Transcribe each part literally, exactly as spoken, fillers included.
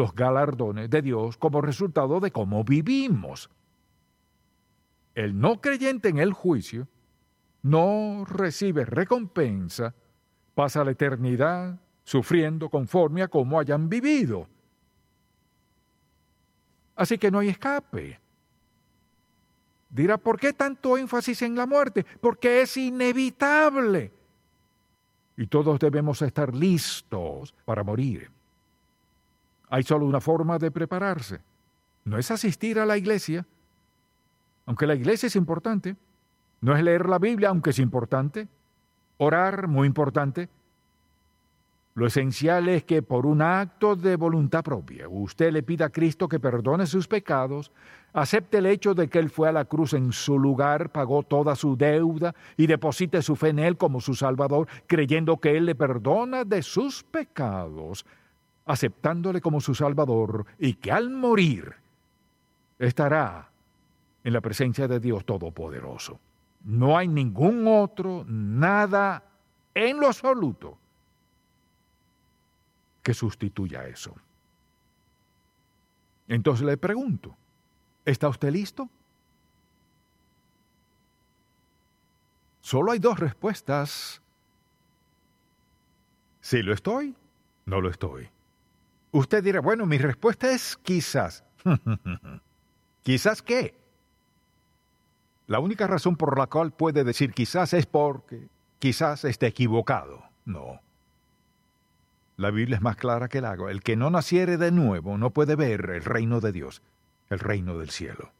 los galardones de Dios como resultado de cómo vivimos. El no creyente en el juicio no recibe recompensa, pasa la eternidad sufriendo conforme a cómo hayan vivido. Así que no hay escape. Dirá, ¿por qué tanto énfasis en la muerte? Porque es inevitable. Y todos debemos estar listos para morir. Hay solo una forma de prepararse. No es asistir a la iglesia, aunque la iglesia es importante. No es leer la Biblia, aunque es importante. Orar, muy importante. Lo esencial es que por un acto de voluntad propia, usted le pida a Cristo que perdone sus pecados, acepte el hecho de que Él fue a la cruz en su lugar, pagó toda su deuda y deposite su fe en Él como su Salvador, creyendo que Él le perdona de sus pecados, aceptándole como su Salvador, y que al morir estará en la presencia de Dios Todopoderoso. No hay ningún otro, nada en lo absoluto que sustituya eso. Entonces le pregunto, ¿está usted listo? Solo hay dos respuestas. Sí lo estoy, no lo estoy. Usted dirá, bueno, mi respuesta es quizás. ¿Quizás qué? La única razón por la cual puede decir quizás es porque quizás esté equivocado. No. La Biblia es más clara que el agua. El que no naciere de nuevo no puede ver el reino de Dios, el reino del cielo.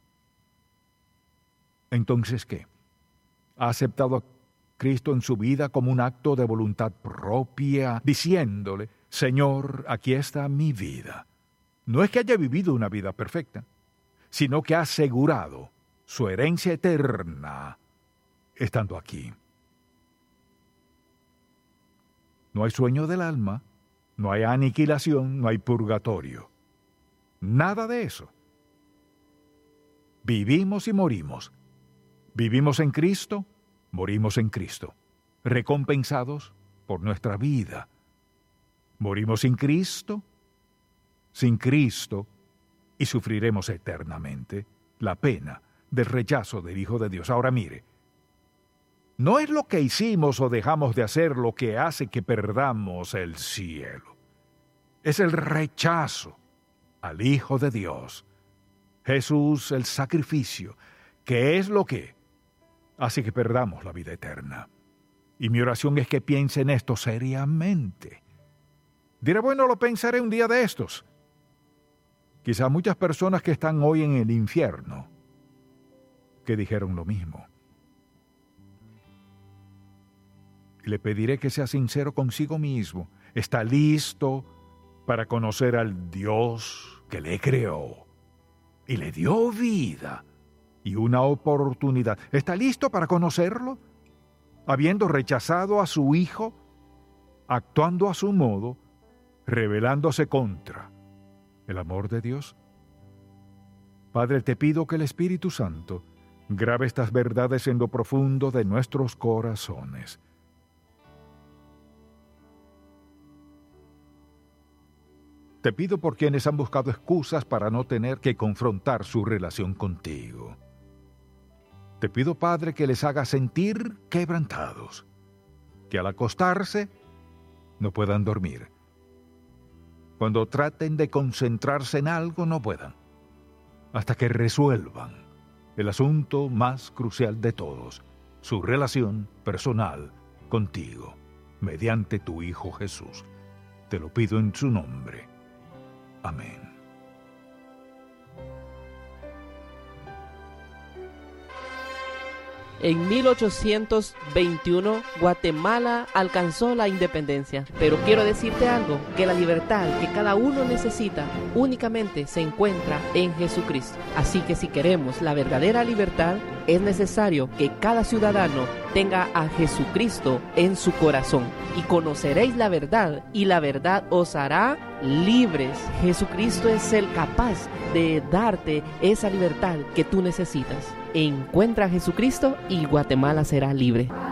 Entonces, ¿qué? ¿Ha aceptado a Cristo en su vida como un acto de voluntad propia, diciéndole, Señor, aquí está mi vida? No es que haya vivido una vida perfecta, sino que ha asegurado su herencia eterna estando aquí. No hay sueño del alma, no hay aniquilación, no hay purgatorio. Nada de eso. Vivimos y morimos. Vivimos en Cristo, morimos en Cristo, recompensados por nuestra vida. Morimos sin Cristo, sin Cristo, y sufriremos eternamente la pena del rechazo del Hijo de Dios. Ahora mire, no es lo que hicimos o dejamos de hacer lo que hace que perdamos el cielo. Es el rechazo al Hijo de Dios, Jesús, el sacrificio, que es lo que hace que perdamos la vida eterna. Y mi oración es que piense en esto seriamente. Diré, bueno, lo pensaré un día de estos. Quizá muchas personas que están hoy en el infierno, que dijeron lo mismo. Le pediré que sea sincero consigo mismo. ¿Está listo para conocer al Dios que le creó y le dio vida y una oportunidad? ¿Está listo para conocerlo? Habiendo rechazado a su Hijo, actuando a su modo, rebelándose contra el amor de Dios. Padre, te pido que el Espíritu Santo grabe estas verdades en lo profundo de nuestros corazones. Te pido por quienes han buscado excusas para no tener que confrontar su relación contigo. Te pido, Padre, que les hagas sentir quebrantados, que al acostarse no puedan dormir. Cuando traten de concentrarse en algo no puedan, hasta que resuelvan el asunto más crucial de todos, su relación personal contigo, mediante tu Hijo Jesús. Te lo pido en su nombre. Amén. En mil ochocientos veintiuno, Guatemala alcanzó la independencia. Pero quiero decirte algo, que la libertad que cada uno necesita únicamente se encuentra en Jesucristo. Así que si queremos la verdadera libertad, es necesario que cada ciudadano tenga a Jesucristo en su corazón. Y conoceréis la verdad, y la verdad os hará libres. Jesucristo es el capaz de darte esa libertad que tú necesitas. Encuentra a Jesucristo y Guatemala será libre.